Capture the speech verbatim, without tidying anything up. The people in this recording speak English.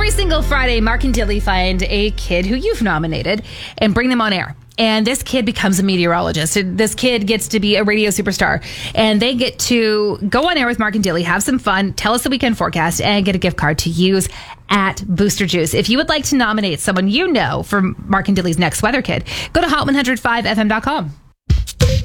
Every single Friday, Mark and Dilly find a kid who you've nominated and bring them on air. And this kid becomes a meteorologist. This kid gets to be a radio superstar. And they get to go on air with Mark and Dilly, have some fun, tell us the weekend forecast, and get a gift card to use at Booster Juice. If you would like to nominate someone you know for Mark and Dilly's next Weather Kid, go to hot one oh five f m dot com.